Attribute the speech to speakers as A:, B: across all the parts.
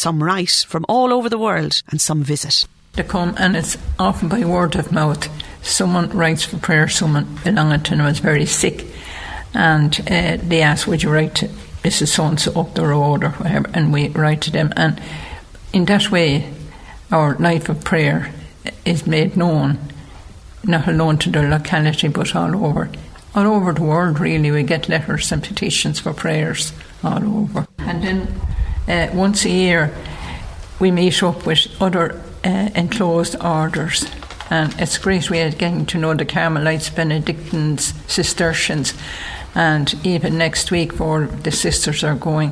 A: Some write from all over the world and some visit.
B: They come, and it's often by word of mouth. Someone writes for prayer, someone belonging to them is very sick, and they ask, would you write to Mrs. So-and-so up the road or whatever, and we write to them. And in that way, our life of prayer is made known, not alone to the locality, but all over the world, really. We get letters and petitions for prayers all over. And then once a year, we meet up with other enclosed orders. And it's a great way of getting to know the Carmelites, Benedictines, Cistercians. And even next week, for the sisters are going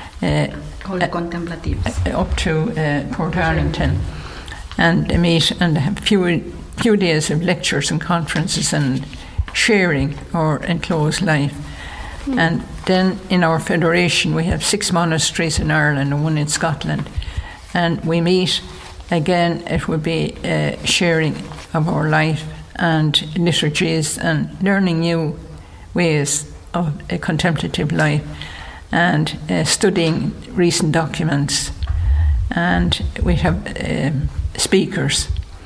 C: called Contemplatives
B: up to Port Arlington. And they meet and have few days of lectures and conferences and sharing our enclosed life. And then in our federation we have 6 monasteries in Ireland and 1 in Scotland, and we meet again. It will be sharing of our life and liturgies and learning new ways of a contemplative life, and studying recent documents. And we have speakers,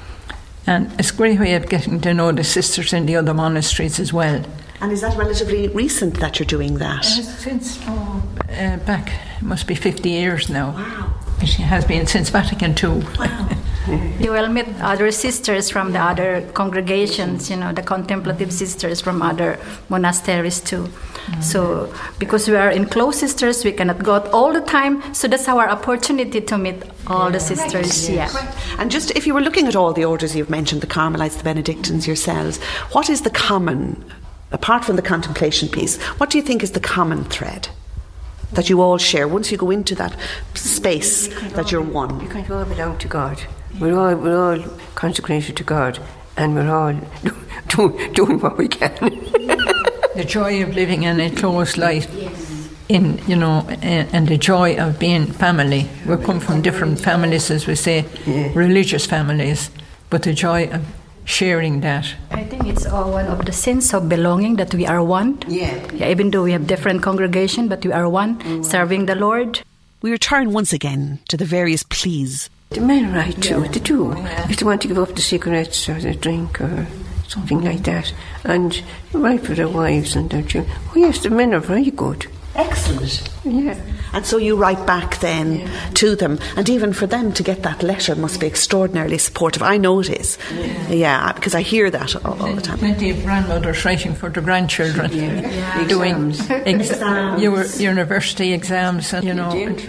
B: and it's a great way of getting to know the sisters in the other monasteries as well.
A: And is that relatively recent that you're doing that?
B: Since back, it must be 50 years now.
A: Wow.
B: It has been since Vatican II.
A: Wow.
C: You will meet other sisters from the other congregations, the contemplative sisters from other monasteries too. So, because we are enclosed sisters, we cannot go out all the time. So that's our opportunity to meet all the sisters.
A: Right, yes. And just if you were looking at all the orders you've mentioned, the Carmelites, the Benedictines, yourselves, what is the common, apart from the contemplation piece, what do you think is the common thread that you all share once you go into that space that you're one?
D: We kind of all belong to God. We're all consecrated to God, and we're all doing what we can.
B: The joy of living an enclosed life, and the joy of being family. We come from different families, as we say, religious families, but the joy of sharing that.
C: I think it's all one of the sense of belonging, that we are one. Even though we have different congregation, but we are one, serving the Lord.
A: We return once again to the various pleas.
D: The men are right too, they do. If they want to give up the cigarettes or the drink or something like that, and right for their wives and their children. Oh yes, the men are very good.
A: Excellent.
D: Yeah.
A: And so you write back then to them, and even for them to get that letter must be extraordinarily supportive. I know it is. Yeah, because I hear that all the time.
B: Plenty of grandmothers writing for the grandchildren, doing
D: exams.
B: University exams, and